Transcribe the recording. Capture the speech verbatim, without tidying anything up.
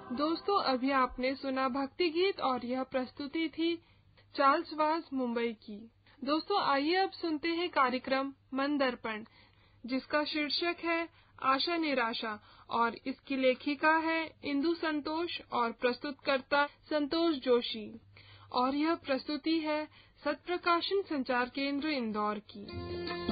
दोस्तों, अभी आपने सुना भक्ति गीत और यह प्रस्तुति थी चार्ल्स वाज मुंबई की। दोस्तों, आइए अब सुनते हैं कार्यक्रम मन दर्पण, जिसका शीर्षक है आशा निराशा और इसकी लेखिका है इंदु संतोष और प्रस्तुतकर्ता संतोष जोशी। और यह प्रस्तुति है सत्प्रकाशन संचार केंद्र इंदौर की।